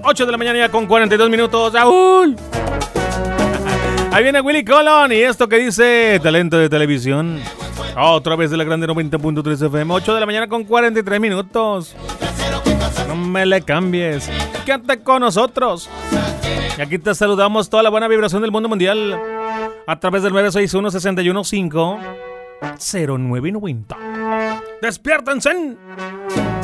8 de la mañana ya con 42 minutos. ¡Raúl! Ahí viene Willy Colon y esto que dice talento de televisión. Otra vez de la grande 90.3 FM. 8 de la mañana con 43 minutos. No me le cambies. Quédate con nosotros. Y aquí te saludamos toda la buena vibración del mundo mundial a través del 961-615-0990. ¡Despiértense!